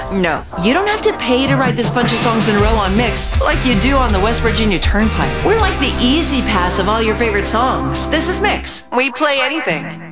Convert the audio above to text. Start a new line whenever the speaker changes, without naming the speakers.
No, you don't have to pay to ride this bunch of songs in a row on Mix like you do on the West Virginia Turnpike. We're like the easy pass of all your favorite songs. This is Mix. We play anything.